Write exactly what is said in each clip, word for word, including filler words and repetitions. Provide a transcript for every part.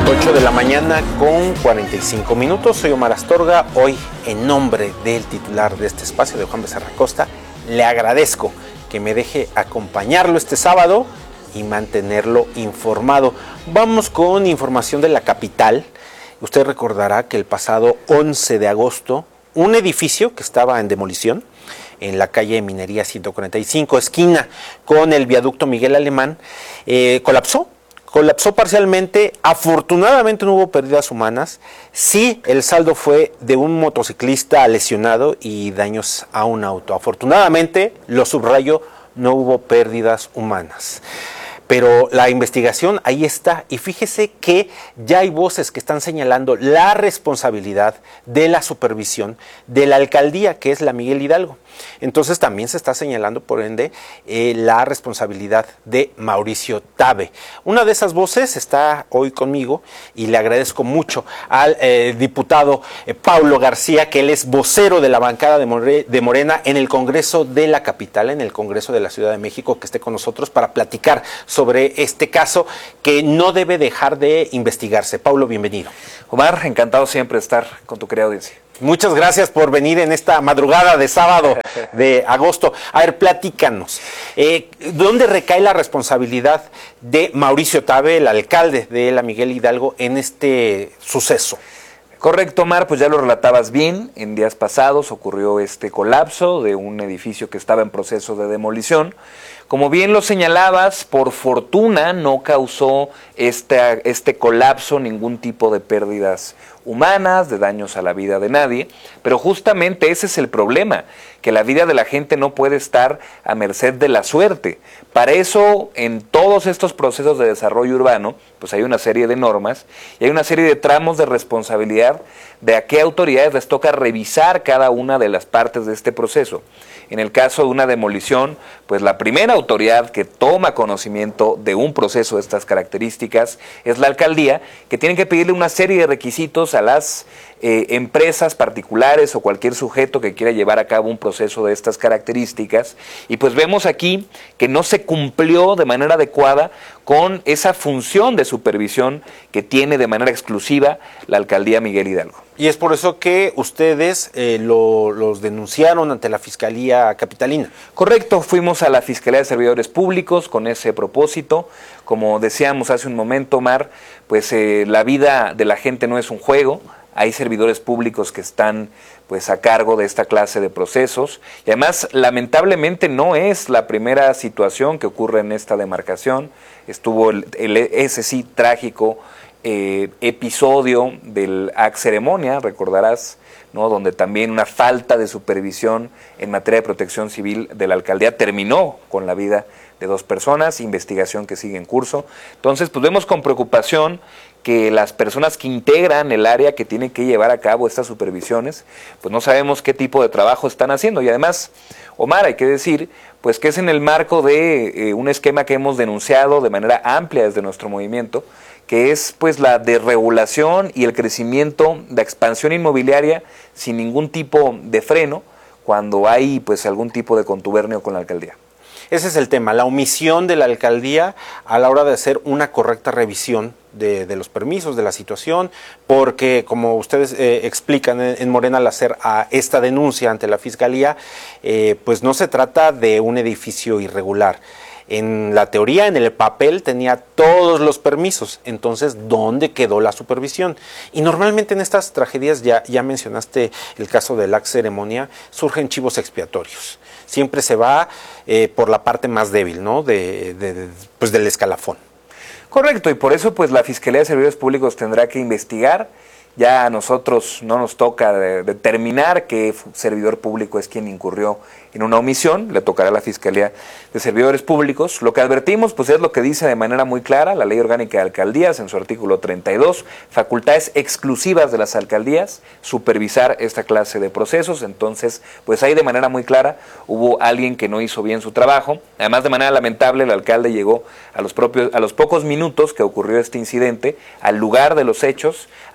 ocho de la mañana con cuarenta y cinco minutos. Soy Omar Astorga. Hoy, en nombre del titular de este espacio, de Juan Becerra Costa, le agradezco que me deje acompañarlo este sábado y mantenerlo informado. Vamos con información de la capital. Usted recordará que el pasado once de agosto, un edificio que estaba en demolición en la calle Minería ciento cuarenta y cinco, esquina con el viaducto Miguel Alemán, eh, colapsó. Colapsó parcialmente. Afortunadamente no hubo pérdidas humanas. Sí, el saldo fue de un motociclista lesionado y daños a un auto. Afortunadamente, lo subrayo, no hubo pérdidas humanas. Pero la investigación ahí está, y fíjese que ya hay voces que están señalando la responsabilidad de la supervisión de la alcaldía, que es la Miguel Hidalgo. Entonces también se está señalando, por ende, eh, la responsabilidad de Mauricio Tabe. Una de esas voces está hoy conmigo y le agradezco mucho al eh, diputado eh, Paulo García, que él es vocero de la bancada de, More, de Morena en el Congreso de la capital, en el Congreso de la Ciudad de México, que esté con nosotros para platicar sobre este caso que no debe dejar de investigarse. Paulo, bienvenido. Omar, encantado siempre de estar con tu querida audiencia. Muchas gracias por venir en esta madrugada de sábado de agosto. A ver, platícanos. Eh, ¿Dónde recae la responsabilidad de Mauricio Tabe, el alcalde de la Miguel Hidalgo, en este suceso? Correcto, Omar, pues ya lo relatabas bien. En días pasados ocurrió este colapso de un edificio que estaba en proceso de demolición. Como bien lo señalabas, por fortuna no causó este, este colapso ningún tipo de pérdidas humanas, de daños a la vida de nadie, pero justamente ese es el problema, que la vida de la gente no puede estar a merced de la suerte. Para eso, en todos estos procesos de desarrollo urbano, pues hay una serie de normas y hay una serie de tramos de responsabilidad de a qué autoridades les toca revisar cada una de las partes de este proceso. En el caso de una demolición, pues la primera autoridad que toma conocimiento de un proceso de estas características es la alcaldía, que tiene que pedirle una serie de requisitos a las eh, empresas particulares o cualquier sujeto que quiera llevar a cabo un proceso de estas características. Y pues vemos aquí que no se cumplió de manera adecuada con esa función de supervisión que tiene de manera exclusiva la alcaldía Miguel Hidalgo. Y es por eso que ustedes eh, lo, los denunciaron ante la Fiscalía Capitalina. Correcto, fuimos a la Fiscalía de Servidores Públicos con ese propósito. Como decíamos hace un momento, Omar, pues eh, la vida de la gente no es un juego. Hay servidores públicos que están pues a cargo de esta clase de procesos y además lamentablemente no es la primera situación que ocurre en esta demarcación. Estuvo el, el ese sí trágico eh, episodio del Ac Ceremonia, recordarás, ¿no? Donde también una falta de supervisión en materia de protección civil de la alcaldía terminó con la vida de dos personas, investigación que sigue en curso. Entonces, pues vemos con preocupación que las personas que integran el área que tienen que llevar a cabo estas supervisiones, pues no sabemos qué tipo de trabajo están haciendo. Y además, Omar, hay que decir, pues que es en el marco de eh, un esquema que hemos denunciado de manera amplia desde nuestro movimiento, que es pues la desregulación y el crecimiento de expansión inmobiliaria sin ningún tipo de freno cuando hay pues algún tipo de contubernio con la alcaldía. Ese es el tema, la omisión de la alcaldía a la hora de hacer una correcta revisión de, de los permisos, de la situación, porque como ustedes eh, explican en, en Morena al hacer a esta denuncia ante la Fiscalía, eh, pues no se trata de un edificio irregular. En la teoría, en el papel, tenía todos los permisos. Entonces, ¿dónde quedó la supervisión? Y normalmente en estas tragedias, ya, ya mencionaste el caso del Ac Ceremonia, surgen chivos expiatorios. Siempre se va eh, por la parte más débil, ¿no? De, de, de, pues del escalafón. Correcto, y por eso pues la Fiscalía de Servidores Públicos tendrá que investigar. Ya a nosotros no nos toca de, determinar qué servidor público es quien incurrió en una omisión, le tocará a la Fiscalía de Servidores Públicos. Lo que advertimos pues es lo que dice de manera muy clara la Ley Orgánica de Alcaldías en su artículo treinta y dos, facultades exclusivas de las alcaldías, supervisar esta clase de procesos. Entonces pues ahí de manera muy clara hubo alguien que no hizo bien su trabajo. Además, de manera lamentable, el alcalde llegó a los, propios, a los pocos minutos que ocurrió este incidente al lugar de los hechos a señalar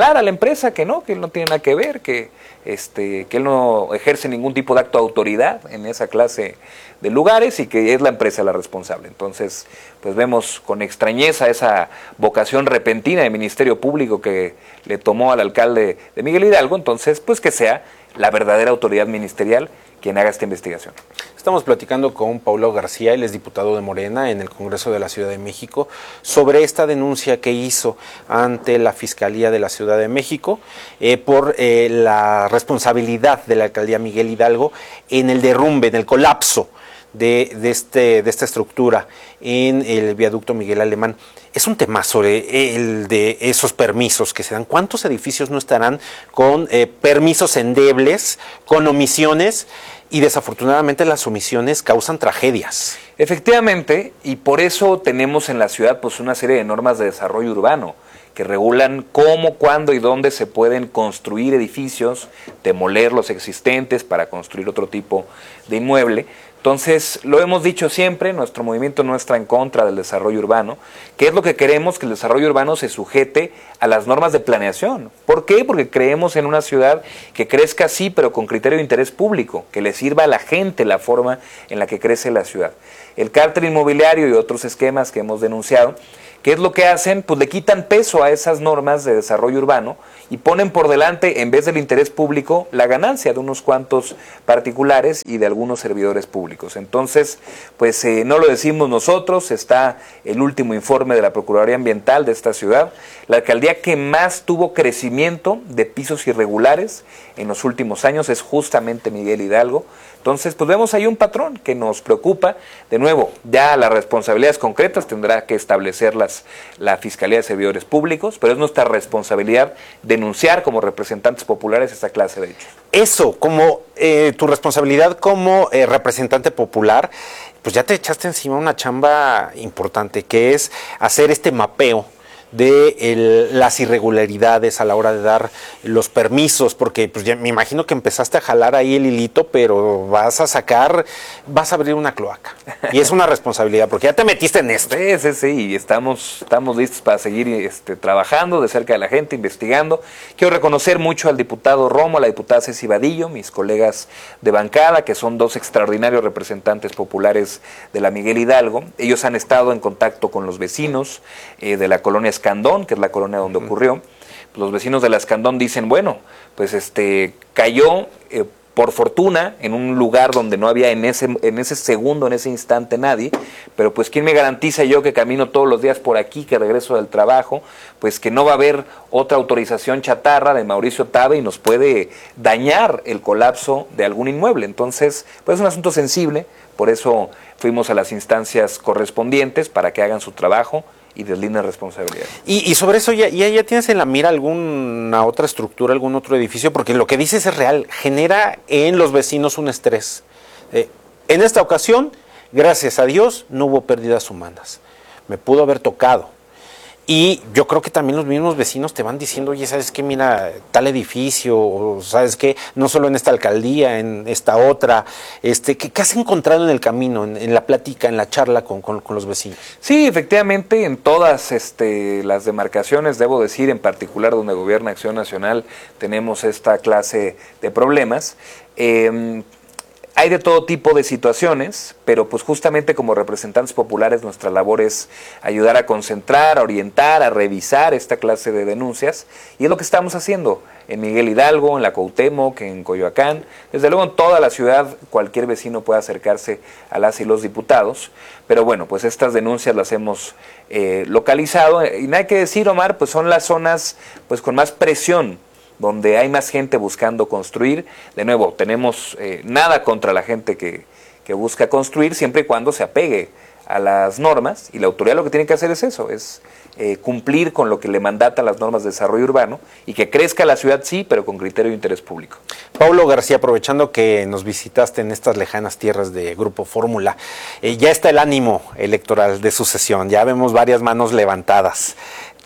señalar a la empresa que no, que él no tiene nada que ver, que, este, que él no ejerce ningún tipo de acto de autoridad en esa clase de lugares y que es la empresa la responsable. Entonces, pues vemos con extrañeza esa vocación repentina de Ministerio Público que le tomó al alcalde de Miguel Hidalgo. Entonces, pues que sea la verdadera autoridad ministerial quien haga esta investigación. Estamos platicando con Paulo García, él es diputado de Morena en el Congreso de la Ciudad de México, sobre esta denuncia que hizo ante la Fiscalía de la Ciudad de México eh, por eh, la responsabilidad de la alcaldía Miguel Hidalgo en el derrumbe, en el colapso de, de, este, de esta estructura en el viaducto Miguel Alemán. Es un tema sobre el de esos permisos que se dan. ¿Cuántos edificios no estarán con eh, permisos endebles, con omisiones? Y desafortunadamente las omisiones causan tragedias. Efectivamente, y por eso tenemos en la ciudad pues una serie de normas de desarrollo urbano que regulan cómo, cuándo y dónde se pueden construir edificios, demoler los existentes para construir otro tipo de inmueble. Entonces, lo hemos dicho siempre, nuestro movimiento no está en contra del desarrollo urbano, que es lo que queremos, que el desarrollo urbano se sujete a las normas de planeación. ¿Por qué? Porque creemos en una ciudad que crezca así, pero con criterio de interés público, que le sirva a la gente la forma en la que crece la ciudad. El cártel inmobiliario y otros esquemas que hemos denunciado, ¿qué es lo que hacen? Pues le quitan peso a esas normas de desarrollo urbano y ponen por delante, en vez del interés público, la ganancia de unos cuantos particulares y de algunos servidores públicos. Entonces, pues eh, no lo decimos nosotros, está el último informe de la Procuraduría Ambiental de esta ciudad, la alcaldía que más tuvo crecimiento de pisos irregulares en los últimos años es justamente Miguel Hidalgo. Entonces, pues vemos ahí un patrón que nos preocupa. De nuevo, ya las responsabilidades concretas tendrá que establecerlas la Fiscalía de Servidores Públicos, pero es nuestra responsabilidad denunciar como representantes populares esta clase de hechos. Eso, como eh, tu responsabilidad como eh, representante popular, pues ya te echaste encima una chamba importante, que es hacer este mapeo de el, las irregularidades a la hora de dar los permisos, porque pues ya me imagino que empezaste a jalar ahí el hilito, pero vas a sacar, vas a abrir una cloaca, y es una responsabilidad, porque ya te metiste en esto. Sí, sí, sí, y estamos, estamos listos para seguir este, trabajando de cerca de la gente, investigando. Quiero reconocer mucho al diputado Romo, a la diputada Ceci Vadillo, mis colegas de bancada, que son dos extraordinarios representantes populares de la Miguel Hidalgo. Ellos han estado en contacto con los vecinos eh, de la colonia Escandón, que es la colonia donde ocurrió. Los vecinos de la Escandón dicen, bueno, pues este cayó eh, por fortuna en un lugar donde no había en ese, en ese segundo, en ese instante nadie, pero pues quién me garantiza yo que camino todos los días por aquí, que regreso del trabajo, pues que no va a haber otra autorización chatarra de Mauricio Tabe y nos puede dañar el colapso de algún inmueble. Entonces, pues es un asunto sensible, por eso fuimos a las instancias correspondientes para que hagan su trabajo y deslindan responsabilidades. Y, y sobre eso, ¿ya, ya, ¿ya tienes en la mira alguna otra estructura, algún otro edificio? Porque lo que dices es real, genera en los vecinos un estrés. Eh, en esta ocasión, gracias a Dios, no hubo pérdidas humanas. Me pudo haber tocado. Y yo creo que también los mismos vecinos te van diciendo, oye, ¿sabes qué? Mira, tal edificio, o ¿sabes qué? No solo en esta alcaldía, en esta otra. Este, ¿qué, qué has encontrado en el camino, en, en la plática, en la charla con, con, con los vecinos? Sí, efectivamente, en todas este, las demarcaciones, debo decir, en particular donde gobierna Acción Nacional, tenemos esta clase de problemas. Eh, Hay de todo tipo de situaciones, pero pues justamente como representantes populares nuestra labor es ayudar a concentrar, a orientar, a revisar esta clase de denuncias, y es lo que estamos haciendo en Miguel Hidalgo, en la Cuauhtémoc, en Coyoacán. Desde luego en toda la ciudad cualquier vecino puede acercarse a las y los diputados, pero bueno, pues estas denuncias las hemos eh, localizado, y nada que decir, Omar, pues son las zonas pues con más presión, donde hay más gente buscando construir. De nuevo, tenemos eh, nada contra la gente que, que busca construir, siempre y cuando se apegue a las normas, y la autoridad lo que tiene que hacer es eso, es eh, cumplir con lo que le mandatan las normas de desarrollo urbano, y que crezca la ciudad sí, pero con criterio de interés público. Paulo García, aprovechando que nos visitaste en estas lejanas tierras de Grupo Fórmula, eh, ya está el ánimo electoral de sucesión, ya vemos varias manos levantadas.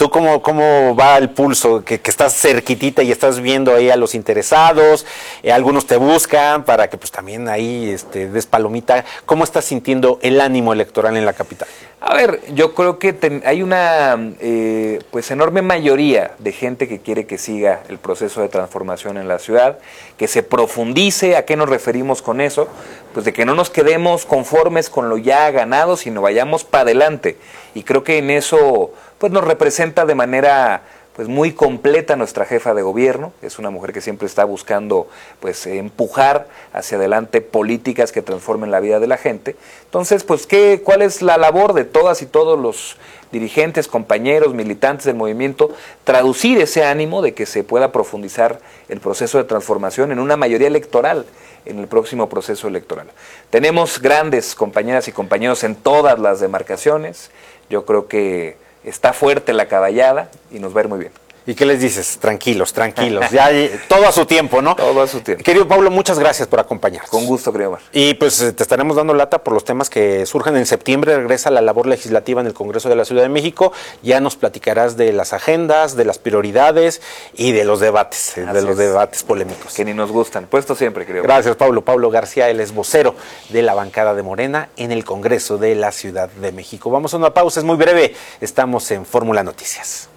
¿Tú cómo, cómo va el pulso? Que, que estás cerquitita y estás viendo ahí a los interesados, eh, algunos te buscan para que pues también ahí este, des palomita. ¿Cómo estás sintiendo el ánimo electoral en la capital? A ver, yo creo que ten, hay una eh, pues enorme mayoría de gente que quiere que siga el proceso de transformación en la ciudad, que se profundice. ¿A qué nos referimos con eso? Pues de que no nos quedemos conformes con lo ya ganado, sino vayamos para adelante. Y creo que en eso pues nos representa de manera pues muy completa nuestra jefa de gobierno. Es una mujer que siempre está buscando pues empujar hacia adelante políticas que transformen la vida de la gente. Entonces, pues ¿qué, ¿cuál es la labor de todas y todos los dirigentes, compañeros, militantes del movimiento? Traducir ese ánimo de que se pueda profundizar el proceso de transformación en una mayoría electoral en el próximo proceso electoral. Tenemos grandes compañeras y compañeros en todas las demarcaciones. Yo creo que está fuerte la caballada y nos va a ir muy bien. ¿Y qué les dices? Tranquilos, tranquilos. Ya todo a su tiempo, ¿no? Todo a su tiempo. Querido Pablo, muchas gracias por acompañarnos. Con gusto, querido Omar. Y pues te estaremos dando lata por los temas que surjan. En septiembre regresa la labor legislativa en el Congreso de la Ciudad de México. Ya nos platicarás de las agendas, de las prioridades y de los debates, Así de los es. debates polémicos. Que ni nos gustan. Puesto siempre, querido. Gracias, Pablo. Pablo García, él es vocero de la bancada de Morena en el Congreso de la Ciudad de México. Vamos a una pausa, es muy breve. Estamos en Fórmula Noticias.